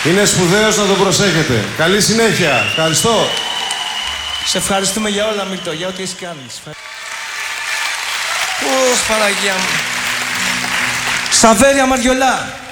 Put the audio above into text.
Είναι σπουδαίος να τον προσέχετε. Καλή συνέχεια. Ευχαριστώ. Σε ευχαριστούμε για όλα, Μίλτο, για ό,τι έχεις κάνει. Πώς, Παναγία μου. Σαβέρια Μαριολά.